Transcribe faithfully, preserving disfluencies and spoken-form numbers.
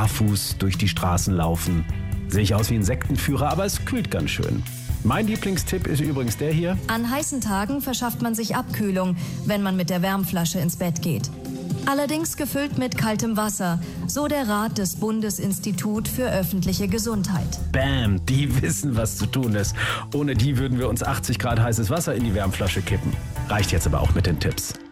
barfuß durch die Straßen laufen. Sehe ich aus wie ein Sektenführer, aber es kühlt ganz schön. Mein Lieblingstipp ist übrigens der hier. An heißen Tagen verschafft man sich Abkühlung, wenn man mit der Wärmflasche ins Bett geht. Allerdings gefüllt mit kaltem Wasser, so der Rat des Bundesinstitut für öffentliche Gesundheit. Bam, die wissen, was zu tun ist. Ohne die würden wir uns achtzig Grad heißes Wasser in die Wärmflasche kippen. Reicht jetzt aber auch mit den Tipps.